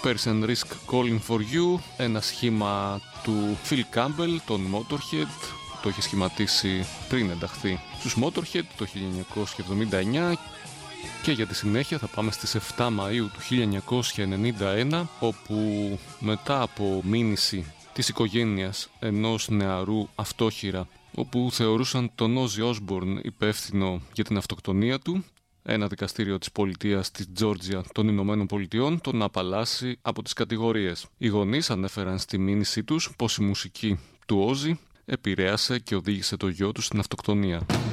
Person Risk Calling for You, ένα σχήμα του Phil Campbell, των Motorhead. Το είχε σχηματίσει πριν ενταχθεί στους Motorhead το 1979 και για τη συνέχεια θα πάμε στις 7 Μαΐου του 1991, όπου μετά από μήνυση της οικογένειας ενός νεαρού αυτόχειρα, όπου θεωρούσαν τον Ozzy Osbourne υπεύθυνο για την αυτοκτονία του, ένα δικαστήριο της πολιτείας της Τζόρτζια των Ηνωμένων Πολιτειών τον απαλλάσσει από τις κατηγορίες. Οι γονείς ανέφεραν στη μήνυσή τους πως η μουσική του Ozzy επηρέασε και οδήγησε το γιο του στην αυτοκτονία.